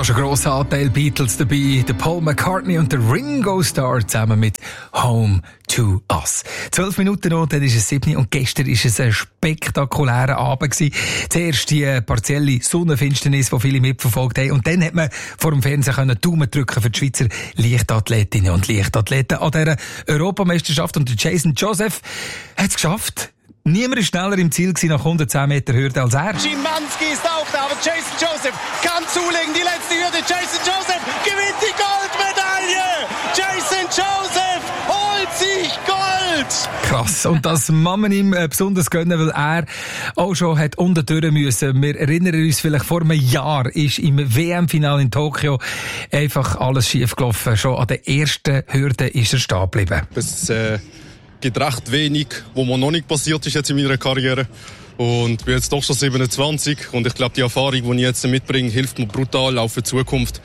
Fast ein grosser Anteil Beatles dabei. Der Paul McCartney und der Ringo Starr zusammen mit Home to Us. 12 Minuten noch, dann ist es 7 und gestern war es ein spektakulärer Abend gewesen. Zuerst die partielle Sonnenfinsternis, die viele mitverfolgt haben. Und dann hat man vor dem Fernsehen Daumen drücken für die Schweizer Leichtathletinnen und Leichtathleten an dieser Europameisterschaft. Und der Jason Joseph hat es geschafft. Niemand war schneller im Ziel nach 110 Meter Hürde als er. Schimanski ist auch da, aber Jason Joseph kann zulegen. Die letzte Hürde. Jason Joseph gewinnt die Goldmedaille. Jason Joseph holt sich Gold. Krass. Und das kann man ihm besonders gönnen, weil er auch schon hat unten durch müssen. Wir erinnern uns, vielleicht vor einem Jahr ist im WM-Finale in Tokio einfach alles schief gelaufen. Schon an der ersten Hürde ist er stehen geblieben. Es gibt recht wenig, wo mir noch nicht passiert ist jetzt in meiner Karriere. Und ich bin jetzt doch schon 27 und ich glaube, die Erfahrung, die ich jetzt mitbringe, hilft mir brutal auch für die Zukunft.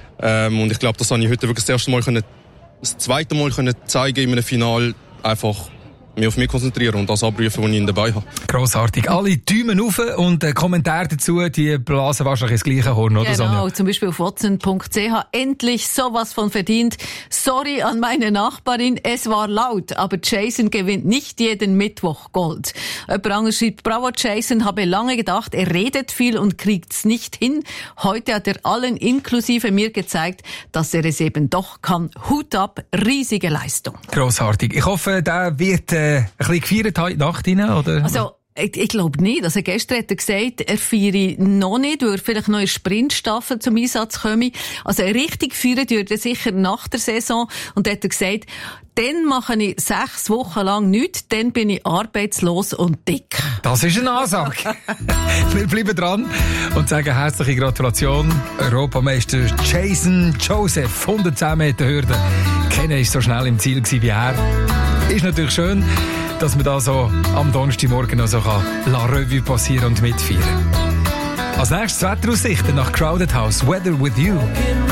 Und ich glaube, das habe ich heute wirklich das zweite Mal zeigen in einem Finale, einfach mich auf mich konzentrieren und das abrufen, was ich dabei habe. Grossartig. Alle Daumen rauf und Kommentare dazu, die blasen wahrscheinlich ins gleiche Horn, oder so? Genau, zum Beispiel auf watson.ch. Endlich sowas von verdient. Sorry an meine Nachbarin, es war laut, aber Jason gewinnt nicht jeden Mittwoch Gold. Jemand anderes schreibt, bravo Jason, habe lange gedacht, er redet viel und kriegt's nicht hin. Heute hat er allen inklusive mir gezeigt, dass er es eben doch kann. Hut ab, riesige Leistung. Grossartig. Ich hoffe, der wird ein bisschen gefeiert heute Nacht rein, oder? Also, ich glaube nicht. Also gestern hat er gesagt, er feiere noch nicht, weil er vielleicht noch in der Sprintstaffel zum Einsatz komme. Also richtig feiern würde er sicher nach der Saison. Und dann hat er gesagt, dann mache ich 6 Wochen lang nichts, dann bin ich arbeitslos und dick. Das ist eine Ansage. Wir bleiben dran und sagen herzliche Gratulation. Europameister Jason Joseph, 110 Meter Hürde. Keiner ist so schnell im Ziel gewesen wie er. Ist natürlich schön, dass man da so am Donnerstagmorgen noch so La Revue passieren und mitfeiern. Als nächstes Wetteraussichten nach Crowded House, Weather with You.